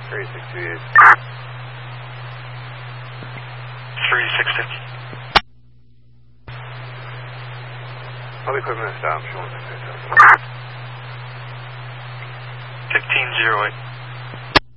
3628. 3650. All the equipment is down, showing 1508.